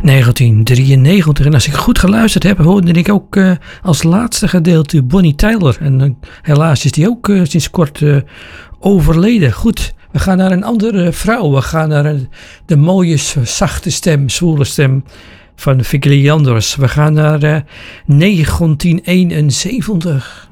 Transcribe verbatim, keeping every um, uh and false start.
negentien drieënnegentig. En als ik goed geluisterd heb, hoorde ik ook uh, als laatste gedeelte Bonnie Tyler. En uh, helaas is die ook uh, sinds kort uh, overleden. Goed, we gaan naar een andere vrouw. We gaan naar een, de mooie, zachte stem, zwoele stem van Vicky Leandros. We gaan naar uh, negentien eenenzeventig.